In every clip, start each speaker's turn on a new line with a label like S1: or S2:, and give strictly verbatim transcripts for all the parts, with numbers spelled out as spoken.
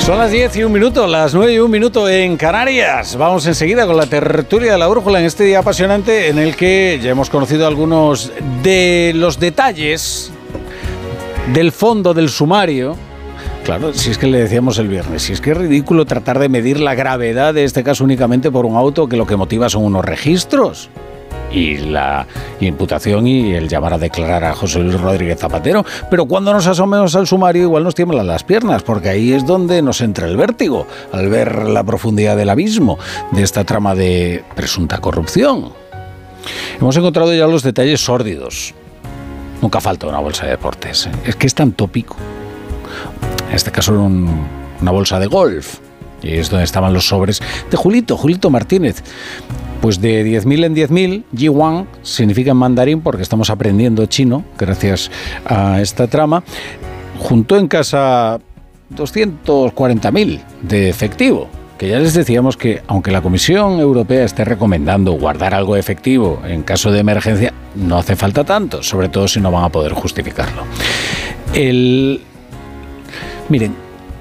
S1: Son las diez y un minuto, las nueve y un minuto en Canarias. Vamos enseguida con la tertulia de la brújula en este día apasionante en el que ya hemos conocido algunos de los detalles del fondo del sumario. Claro, si es que le decíamos el viernes, si es que es ridículo tratar de medir la gravedad de este caso únicamente por un auto que lo que motiva son unos registros. Y la imputación y el llamar a declarar a José Luis Rodríguez Zapatero. Pero cuando nos asomemos al sumario igual nos tiemblan las piernas, porque ahí es donde nos entra el vértigo, al ver la profundidad del abismo de esta trama de presunta corrupción. Hemos encontrado ya los detalles sórdidos. Nunca falta una bolsa de deportes. Es que es tan tópico. En este caso un, una bolsa de golf. Y es donde estaban los sobres de Julito, Julito Martínez. Pues de diez mil en diez mil, Yiwang significa en mandarín porque estamos aprendiendo chino gracias a esta trama. Juntó en casa doscientos cuarenta mil de efectivo, que ya les decíamos que aunque la Comisión Europea esté recomendando guardar algo de efectivo en caso de emergencia, no hace falta tanto, sobre todo si no van a poder justificarlo. El... Miren,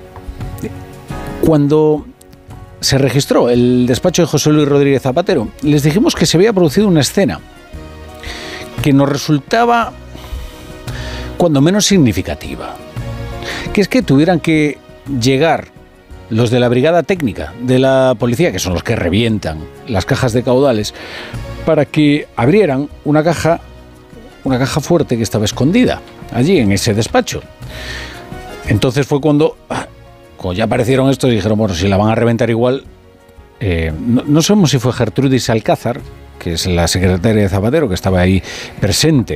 S1: cuando se registró el despacho de José Luis Rodríguez Zapatero, les dijimos que se había producido una escena que nos resultaba cuando menos significativa, que es que tuvieran que llegar los de la brigada técnica de la policía, que son los que revientan las cajas de caudales, para que abrieran una caja, una caja fuerte que estaba escondida allí en ese despacho. Entonces fue cuando... Cuando ya aparecieron estos, dijeron, bueno, si la van a reventar igual, eh, no, no sabemos si fue Gertrudis Alcázar, que es la secretaria de Zapatero, que estaba ahí presente